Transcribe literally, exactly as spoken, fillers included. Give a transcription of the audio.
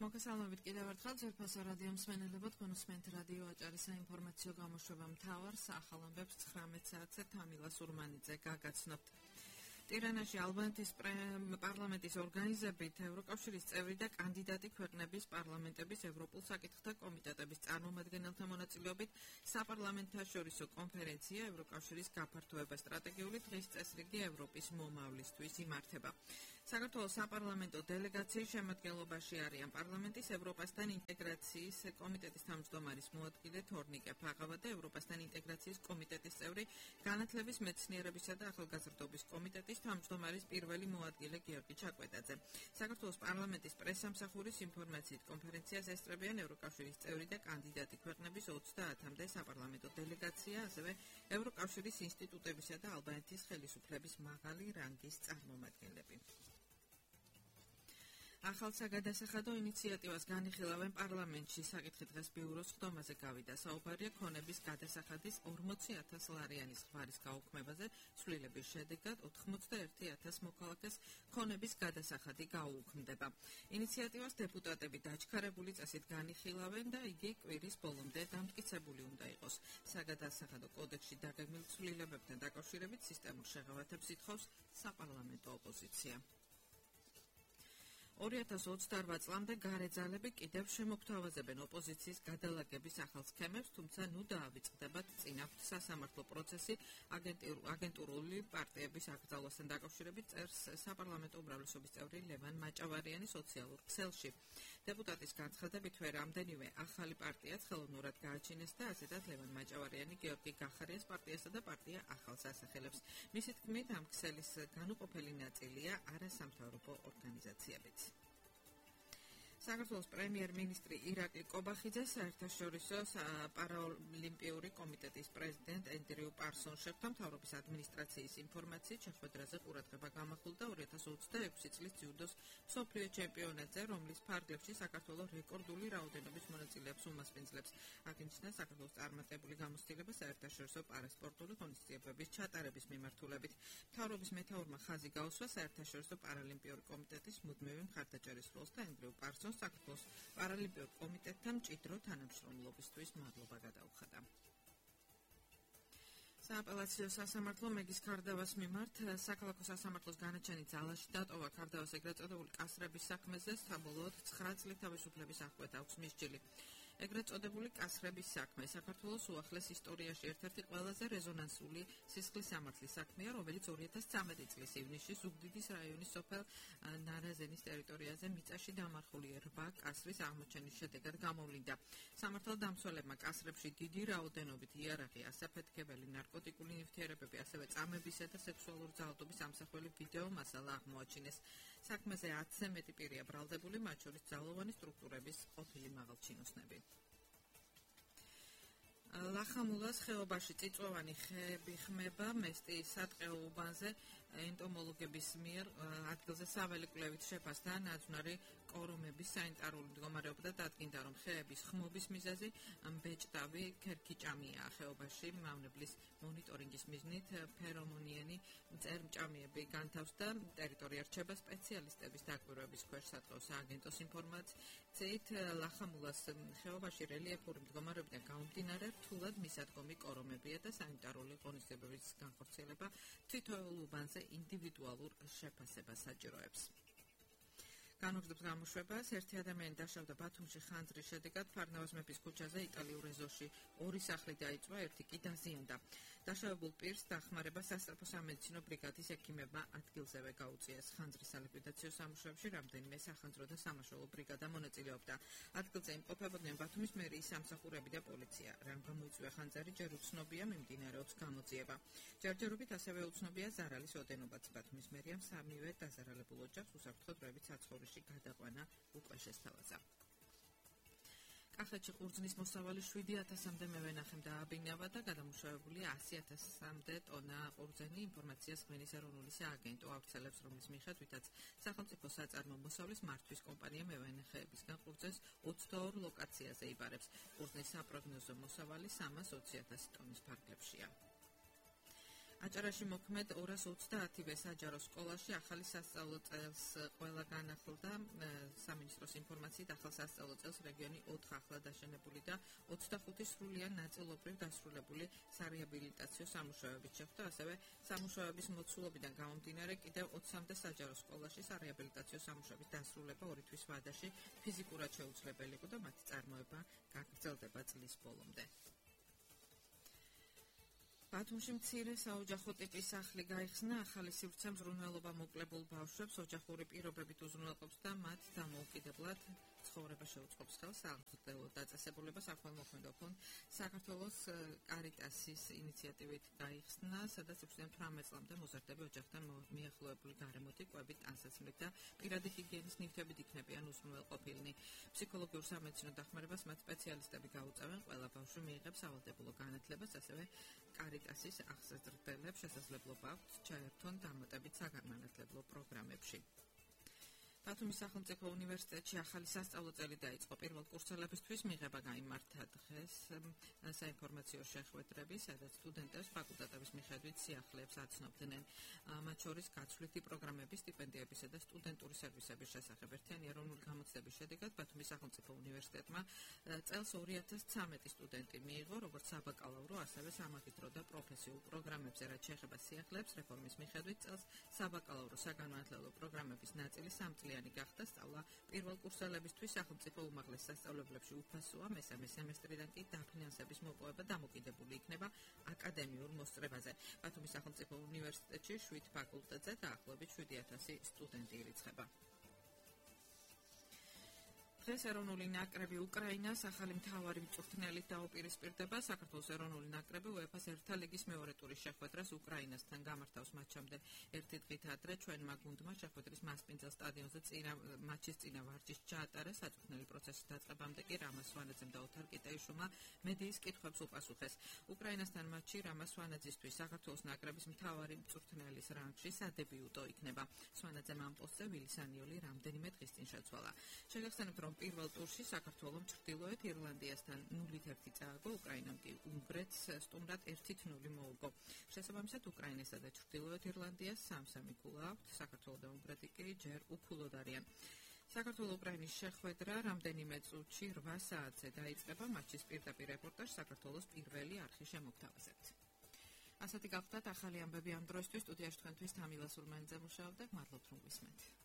მოგესალმებით კიდევ ერთხელ ძვირფასო რადიო მსმენელებო, თქვენ უსმენთ რადიო აჭარის საინფორმაციო გამოშვება მთავარს, ახალ ამბებს ცხრამეტ საათზე თამილა სურმანიძე გაგაცნობთ. ტირანაში ალბანეთის პარლამენტის ორგანიზებით ევროკავშირის წევრი და კანდიდატი ქვეყნების პარლამენტების ევროპულ საკითხთა კომიტეტების წარმომადგენელთა მონაწილეობით საპარლამენტაშორისო კონფერენცია ევროკავშირის გაფართოება სტრატეგიული დღის წესრიგი ევროპის მომავლისთვის იმართება. საქართველოს საპარლამენტო დელეგაციის შემადგენლობაში არიან პარლამენტის ევროპასთან ინტეგრაციის კომიტეტის თავმჯდომარის მოადგილე თორნიკე ფაღავა და ევროპასთან ინტეგრაციის კომიტეტის წევრი განათლების, მეცნიერებისა და ახალგაზრდობის კომიტეტის თავმჯდომარის პირველი მოადგილე გიორგი ჩაკვეტაძე. საქართველოს პარლამენტის პრესსამსახურის ინფორმაციით კონფერენციას ესწრებიან ევროკავშირის წევრი და კანდიდატი ქვეყნების ოცდაათამდე საპარლამენტო დელეგაცია, ასევე ევროკავშირის ინსტიტუტებისა და ალბანეთის ხელისუფლების მაღალი რანგის წარმომადგენლები. ახალ საგადასახადო ინიციატივას განიხილავენ პარლამენტში. საკითხი დღეს ბიუროს ხდომაზე გავიდა. საუბარია ქონების გადასახადის ორმოცი ათას ლარიანის ღვარის გაუქმებაზე, ცვლილების შედეგად ოთხმოცდაერთი ათას მოქალაქეს ქონების გადასახადი გაუუქმდება. ინიციატივას დეპუტატები დაჩქარებული წესით განიხილავენ და იგი კვირის ბოლომდე დამტკიცებული უნდა იყოს. საგადასახადო კოდექსში დაგეგმილ ცვლილებებთან დაკავშირებით სისტემურ შეღავათებს ითხოვს საპარლამენტო ოპოზიცია. ორი ათას ოცდაარბა წლამდე გარე ძალები კიდევ შემოგთავაზებენ ოპოზიციის გადალაგების ახალ სქემებს, თუმცა ნუ დაავიწყდებათ წინააღმდეგ სასამართლო პროცესი აგენტურული პარტიების აკრძალვასთან დაკავშირებით წერს საპარლამენტო უმრავლესობის წევრი ლევან მაჭავარიანი სოციალურ ქსელში. დეპუტატის განცხადებით რამდენიმე ახალი პარტიაც ხელოვნურად გააჩინეს და ასეთად ლევან მაჭავარიანი გიორგი გახარიას პარტიასა და პარტია ახალს ასახელებს. მისი თქმით, ამ ქსელის განუყოფელი ნაწილია არასამთავრობო ორგანიზაციებიც. საქართველოს პრემიერ-მინისტრი ირაკლი კობახიძე საერთაშორისო პარაოლიმპიური კომიტეტის პრეზიდენტ ენდრიუ პარსონს შეხვდა. მთავრობის ადმინისტრაციის ინფორმაციით შეხვედრაზე ყურადღება გამახვილდა ორი ათას ოცდაექვსი წლის ძიუდოს მსოფლიო ჩემპიონატზე, რომლის ფარგლებში საქართველოს რეკორდული რაოდენობის მონაწილეებს უმასპინძლებს. აღინიშნა საქართველოს წარმატებული გამოცდილება საერთაშორისო პარასპორტული ღონისძიებების ჩატარების მიმართულებით. მთავრობის მეთაურმა ხაზი გაუსვა საერთაშორისო პარალიმპიური კომიტეტის მუდმივი მხარდაჭერის როლს და ენდრიუ პარსონს საქართველოს პარალიმპიურ კომიტეტთან მჭიდრო თანამშრომლობისთვის მადლობა გადაუხადა. სააპელაციო სასამართლო მეგის ქარდავას მიმართ საქალაქო სასამართლოს განაჩენი ძალაში დატოვა ქარდავას ეგრეთ წოდებული კასრების საქმეზე საბოლოოდ ცხრა წლით თავისუფლების აღკვეთა აქვს მისჯილი. ეგრეთ წოდებული კასრების საქმე საქართველოს უახლეს ისტორიაში ერთ-ერთი ყველაზე რეზონანსული სისხლის სამართლის საქმეა, რომელიც ორი ათას ცხრამეტი წლის ივნისში ზუგდიდის რაიონის სოფელ ნარაზენის ტერიტორიაზე მიწაში დამარხული რვა კასრის აღმოჩენის შედეგად გამოვლინდა. სამართალდამცველებმა კასრებში დიდი რაოდენობით იარაღი, ასაფეთქებელი, ნარკოტიკული ნივთიერებები, ასევე წამებისა და სექსუალური ძალადობის ამსახველი ვიდეო მასალა აღმოაჩინეს. საქმეზე ათზე მეტი პირია ბრალდებული, მათ შორის ძალოვანი სტრუქტურების ყოფილი მაღალჩინოსნები. ლახამულას ხეობაში წიწვოვანი ხეები ხმება მესტიის სატყეო უბანზე ენტომოლოგების მიერ ადგილზე საველე კვლევით შეფასდა ნაძვნარი კორომების სანიტარული მდგომარეობა და დადგინდა, რომ ხეების ხმობის მიზეზი ბეჭდავი ქერქიჭამია. ხეობაში მავნებლის მონიტორინგის მიზნით ფერომონიანი წერმჭამიები განთავსდა. ტერიტორია რჩება სპეციალისტების დაკვირვების ქვეშ. სატყეო სააგენტოს ინფორმაციით ლახამულას ხეობაში რელიეფური მდგომარეობიდან გამომდინარე რთულად მისადგომი კორომებია და სანიტარული ღონისძიებების განხორციელება თითოეულ უბანზე ინდივიდუალურ შეფასებას საჭიროებს. განაგრძობს გამოშვებას. ერთი ადამიანი დაშავდა ბათუმში ხანძრის შედეგად. ფარნავაზ მეფის ქუჩაზე იტალიურ ეზოში ორი სახლი დაიწვა, ერთი კი დაზიანდა. დაშავებულ პირს დახმარება სასწრაფო სამედიცინო ბრიგადის ექიმებმა ადგილზევე გაუწიეს. ხანძრის სალიკვიდაციო სამუშაოებში რამდენიმე სახანძრო და სამაშველო ბრიგადა მონაწილეობდა. ადგილზე იმყოფებოდნენ ბათუმის მერიის სამსახურები და პოლიცია. რამ გამოიწვია ხანძარი, ჯერ უცნობია, მიმდინარეობს გამოძიება. ჯერჯერობით ასევე უცნობია ზარალის ოდენობაც. ბათუმის მერიამ სამივე დაზარალებულ ოჯახს უსაფრთხო დროებით საცხოვრისში გადაყვანა უკვე შესთავაზა. კახეთში ყურძნის მოსავალი შვიდი ათასამდე მევენახემ დააბინავა და გადამუშავებულია ასი ათასამდე ტონა ყურძენი. ინფორმაციას ღვინის ეროვნული სააგენტო ავრცელებს, რომლის მიხედვითაც სახელმწიფო საწარმო მოსავლის მართვის კომპანია მევენახეებისგან ყურძენს ოცდაორ ლოკაციაზე იბარებს. ყურძნის საპროგნოზო მოსავალი სამას ოცი ათასი ტონის ფარგლებშია. აჭარაში მოქმედ ორას ოცდაათივე საჯარო სკოლაში ახალი სასწავლო წელს ყველა განახლდა. სამინისტრო ინფორმაციით ახალ სასწავლო წელს რეგიონი ოთხ ახლად დაშენებული და ოცდახუთი სრულიად ნაწილობრივ დასრულებული სარეაბილიტაციო სამუშაოებით შეხვდა, ასევე სამუშაოების მოცულობიდან გამომდინარე კიდევ ოცამდე საჯარო სკოლაში სარეაბილიტაციო სამუშაოების დასრულება ორი თვის ვადაში ფიზიკურად შეუძლებელი იყო და მათი წარმოება გაგრძელდება წლის ბოლომდე. ბათუმში მცირე საოჯახო ტიპის სახლი გაიხსნა, ახალი სივრცე მზრუნველობა მოკლებულ ბავშვებს ოჯახური პირობებით უზრუნველყოფს და მათ დამოუკიდებლად ცხოვრება შეუწყობს ხელს. სახელმწიფო დაწესებულება საქველმოქმედო ფონდ საქართველოს კარიტასის ინიციატივით გაიხსნა, სადაც ემთხვევა თვრამეტ წლამდე მოზარდები ოჯახთან მიახლოებული გარემოთი, კვებით, ტანსაცმლით და პირადი ჰიგიენის ნივთებით იქნებიან უზრუნველყოფილნი. ფსიქოლოგიურ სამედიცინო დახმარებას მათ სპეციალისტები გაუწევენ, ყველა ბავშვი მიიღებს სავალდებულო განათლებას, ასევე კარიტასის აღზრდელებს შესაძლებლობა აქვთ ჩაერთონ დამატებით საგანმანათლებლო პროგრამებში. ბათუმის სახელმწიფო უნივერსიტეტში ახალი სასწავლო წელი დაიწყო. პირველ კურსელებისთვის მიღება გაიმართა დღეს საინფორმაციო შეხვედრები, სადაც სტუდენტებს ფაკულტეტების მიხედვით სიახლეებს აცნობდნენ. მათ შორის გაცვლითი პროგრამების, სტიპენდიებისა და სტუდენტური სერვისების შესახებ. ერთიანი ეროვნული გამოცდების შედეგად ბათუმის სახელმწიფო უნივერსიტეტმა წელს ორი ათას ცამეტი სტუდენტი მიიღო, როგორც საბაკალავრო, ასევე სამაგისტრო და პროფესიულ პროგრამებზე, რაც შეეხება სიახლეებს, რეფორმის მიხედვით წელს საბაკალავრო საგანმანათლებლო პროგრამების ნაწილი სამწლიანი გახდა. სწავლა პირველ კურსელებისთვის სახელმწიფო უმაღლეს სასწავლებლებში უფასოა, მესამე სემესტრიდან კი დაფინანსების მოპოვება დამოკიდებული იქნება აკადემიურ მოსწრებაზე. ბათუმის სახელმწიფო უნივერსიტეტში შვიდ ფაკულტეტზე დაახლოებით შვიდი ათასი სტუდენტი ირიცხება. დღეს ეროვნული ნაკრები უკრაინას ახალი მთავარი მწვრთნელით დაუპირისპირდება. საქართველოს ეროვნული ნაკრები უეფა-ს ერთა ლიგის მეორე ტურის შეხვედრას უკრაინასთან გამართავს მატჩამდე ერთი დღით ადრე. ჩვენმა გუნდმა შეხვედრის მასპინძელ სტადიონზე წინა მატჩის წინა ვარჯიშს ჩაატარა. საწვრთნელი პროცესის დაწყებამდე კი რამაზ სვანაძემ და ოთარ კიტაიშვილმა მედიის კითხვებს უპასუხეს. უკრაინასთან მატჩი რამაზ სვანაძისთვის საქართველოს ნაკრების მთავარი მწვრთნელის რანგში სადებიუტო იქნება. სვანაძემ ამ პოსტზე ვილი სანიოლი რამდენიმე დღის წინ შეცვალა. შეგახსენებთ, რომ პირველ ტურში საქართველოს ჩრდილოეთ ირლანდიასთან ნულით ერთი წააგო, უკრაინამ კი უნგრეთს სტუმრად ერთით ნული მოუგო. შესაბამისად, უკრაინასა და ჩრდილოეთ ირლანდიას სამ-სამი ქულა აქვთ, საქართველოს და უნგრეთი კი ჯერ უქულოდ არიან. საქართველოს-უკრაინის შეხვედრა რამდენიმე წუთში რვა საათზე დაიწყება. მატჩის პირდაპირ რეპორტაჟს საქართველოს პირველი არხი შემოგთავაზებთ. ასეთი გახლდათ ახალი ამბები ამ დროისთვის. სტუდიაში თქვენთვის თამილა სურმენიძე მუშაობდა. მადლობთ, რომ გვისმენთ.